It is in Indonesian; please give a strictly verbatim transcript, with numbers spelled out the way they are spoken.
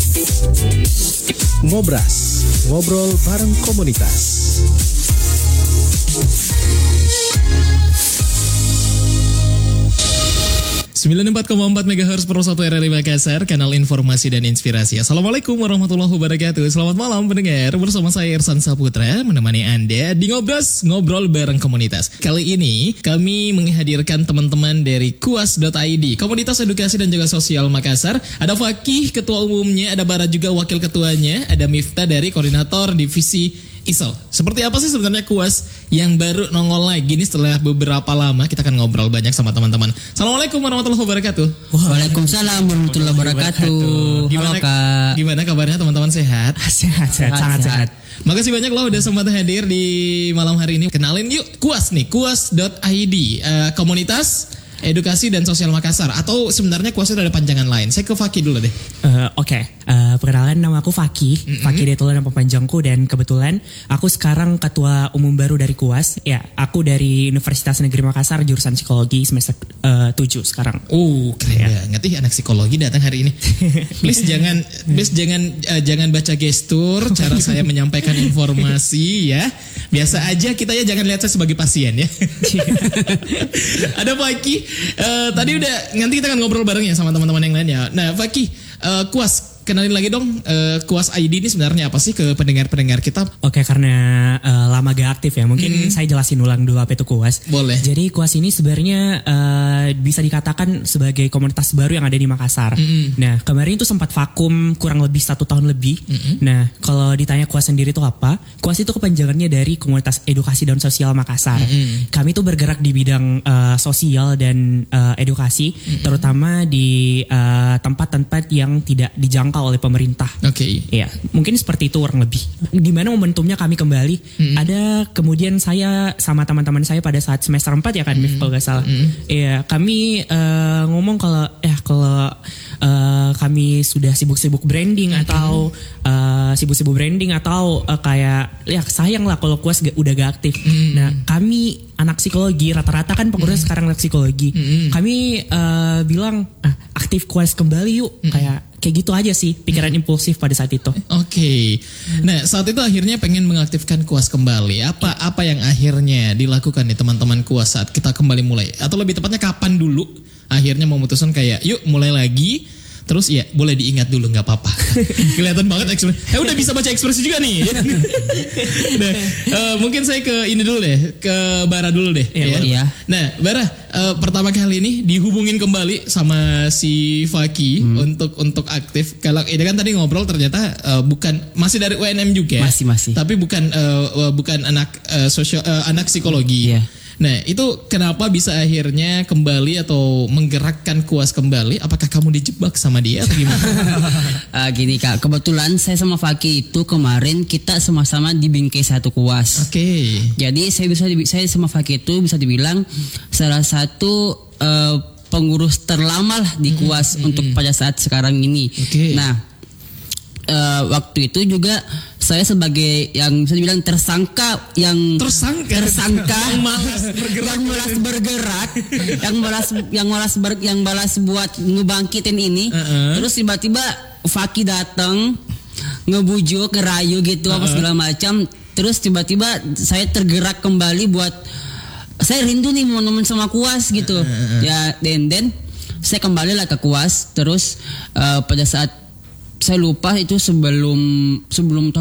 Ngobras, ngobrol bareng komunitas. sembilan puluh empat koma empat megahertz per satu R R I Makassar, kanal informasi dan inspirasi. Assalamualaikum warahmatullahi wabarakatuh. Selamat malam pendengar, bersama saya Irsan Saputra menemani Anda di Ngobras, ngobrol bareng komunitas. Kali ini kami menghadirkan teman-teman dari kuas dot i d, Komunitas Edukasi dan juga Sosial Makassar. Ada Fakih, ketua umumnya, ada Bara juga wakil ketuanya, ada Miftah dari koordinator divisi I S O L. Seperti apa sih sebenarnya kuas yang baru nongol lagi nih setelah beberapa lama? Kita akan ngobrol banyak sama teman-teman. Assalamualaikum warahmatullahi wabarakatuh. Waalaikumsalam warahmatullahi wabarakatuh. Gimana, halo Kak? Gimana kabarnya teman-teman, sehat? Sehat, sehat, sangat sehat. Makasih banyak loh udah sempat hadir di malam hari ini. Kenalin yuk kuas nih, kuas dot i d, uh, Komunitas Edukasi dan Sosial Makassar, atau sebenarnya kuasnya ada panjangan lain. Saya ke Fakih dulu deh. Uh, Oke, okay. uh, perkenalan, nama aku Fakih. Mm-hmm. Fakih itu nama panjangku, dan kebetulan aku sekarang ketua umum baru dari kuas. Ya, aku dari Universitas Negeri Makassar, jurusan psikologi semester uh, tujuh sekarang. Oh, keren ya. Banget ih anak psikologi datang hari ini. Please jangan, please jangan, uh, jangan baca gestur cara saya menyampaikan informasi ya. Biasa aja kita ya, jangan lihat saya sebagai pasien ya. Ada Fakih. Uh, tadi udah, nanti kita akan ngobrol bareng ya sama teman-teman yang lain ya. Nah, Fakih, uh, kuas, kenalin lagi dong, uh, kuas I D ini sebenarnya apa sih ke pendengar-pendengar kita? Oke, karena uh, lama gak aktif ya, mungkin hmm. saya jelasin ulang dulu apa itu kuas. Boleh. Jadi kuas ini sebenarnya uh, bisa dikatakan sebagai komunitas baru yang ada di Makassar. Hmm. Nah, kemarin itu sempat vakum kurang lebih satu tahun lebih. Hmm. Nah, kalau ditanya kuas sendiri itu apa? Kuas itu kepanjangannya dari Komunitas Edukasi dan Sosial Makassar. Hmm. Kami itu bergerak di bidang uh, sosial dan uh, edukasi, hmm. terutama di uh, tempat-tempat yang tidak dijangkau oleh pemerintah. Oke. Okay. Ya, mungkin seperti itu kurang lebih. Di mana momentumnya kami kembali. Hmm. Ada kemudian saya sama teman-teman saya pada saat semester empat ya kan, hmm. kalau nggak salah. Hmm. Ya, kami uh, ngomong kalau ya kalau uh, kami sudah sibuk-sibuk branding hmm. atau uh, sibuk-sibuk branding atau uh, kayak ya sayang lah kalau kuas gak, udah gak aktif. Hmm. Nah, kami anak psikologi, rata-rata kan pengurus hmm. sekarang anak psikologi. Hmm. Kami uh, bilang ah, aktif kuas kembali yuk. Hmm. Kayak kayak gitu aja sih pikiran hmm. impulsif pada saat itu. Oke. Okay. Nah, saat itu akhirnya pengen mengaktifkan kuas kembali. Apa apa yang akhirnya dilakukan nih teman-teman kuas saat kita kembali mulai? Atau lebih tepatnya kapan dulu akhirnya memutuskan kayak yuk mulai lagi? Terus ya boleh diingat dulu, nggak apa-apa. Kelihatan banget ekspresi. Eh udah bisa baca ekspresi juga nih. Nah, uh, mungkin saya ke ini dulu deh, ke Bara dulu deh. Iya. Ya. Iya. Nah, Bara, uh, pertama kali ini dihubungin kembali sama si Fakih hmm. untuk untuk aktif. Kalau ini kan tadi ngobrol ternyata uh, bukan masih dari U N M juga. Masih masih. Tapi bukan uh, bukan anak uh, sosial uh, anak psikologi. Iya. Nah, itu kenapa bisa akhirnya kembali atau menggerakkan kuas kembali? Apakah kamu dijebak sama dia atau gimana? uh, gini Kak, kebetulan saya sama Fakih itu kemarin kita sama-sama di bingkai satu kuas. Oke. Okay. Jadi saya bisa saya sama Fakih itu bisa dibilang salah satu uh, pengurus terlama lah di kuas mm-hmm. untuk pada saat sekarang ini. Okay. Nah, Uh, waktu itu juga saya sebagai yang bisa dibilang tersangka yang tersangka tersangka yang malas bergerak yang malas bergerak yang malas yang malas ber, yang malas buat ngebangkitin ini. Uh-uh. Terus tiba-tiba Fakih datang ngebujuk, ngerayu gitu uh-uh. apa segala macam. Terus tiba-tiba saya tergerak kembali buat saya rindu nih mau nemen sama kuas gitu. Uh-uh. Ya, dan then saya kembali lah ke kuas. Terus uh, pada saat saya lupa itu sebelum sebelum